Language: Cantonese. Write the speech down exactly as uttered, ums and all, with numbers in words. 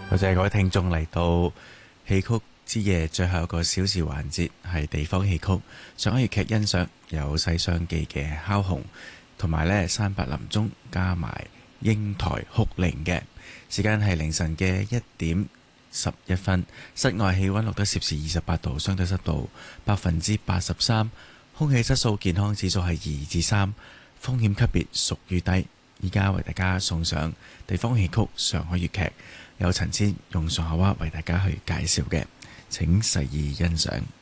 多謝各位聽眾嚟到戲曲之夜最後一個小時環節，係地方戲曲上海粵劇欣賞，有《西廂記》嘅敲紅，同埋咧山伯臨終加埋英台哭靈嘅。時間係凌晨嘅一點十一分，室外氣溫錄得攝氏二十八度，相對濕度百分之八十三，空氣質素健康指數係二至三，風險級別屬於低。依家為大家送上地方戲曲上海粵劇，有陳千用上下話為大家去介紹嘅，請細意欣賞。